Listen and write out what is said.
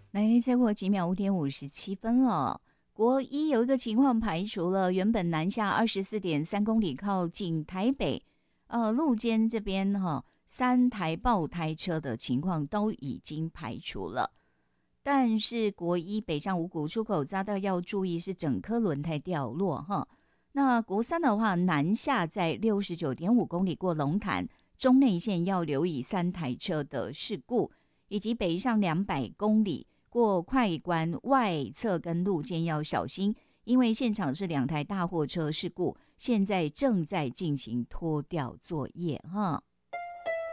来，再过几秒5:57了。国一有一个情况排除了，原本南下24.3公里靠近台北，路肩这边3台爆胎车的情况都已经排除了。但是国一北上五股出口匝道要注意是整颗轮胎掉落哈。那国三的话，南下在69.5公里过龙潭中内线要留意3台车的事故，以及北上200公里过快关外侧跟路肩要小心，因为现场是2台大货车事故，现在正在进行拖吊作业哈。